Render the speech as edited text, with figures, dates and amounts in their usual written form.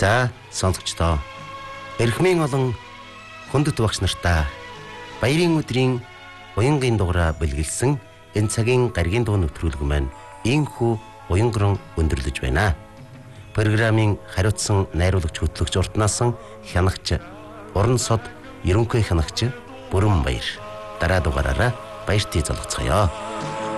За сонсогчдоо эрхмийн олон хүндэт багш нартаа баярын өдрийн уянгийн дугаараа бэлгэлсэн энэ цагийн гаргийн дуу нэвтрүүлэг маань ийхүү уянган өндөрлөж байна. Программын хариуцсан найруулагч хөтлөгч уртнасан хянагч уран сод ерөнхий хянагч Бүрэн Баяр. Дараа дугаараараа баяртыг залгацгаая.